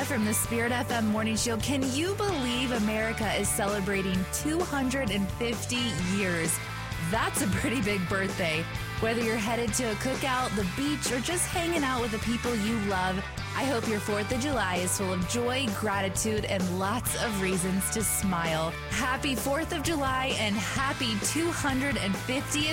Melissa from the Spirit FM Morning Show. Can you believe America is celebrating 250 years? That's a pretty big birthday. Whether you're headed to a cookout, the beach, or just hanging out with the people you love, I hope your 4th of July is full of joy, gratitude, and lots of reasons to smile. Happy 4th of July and happy 250th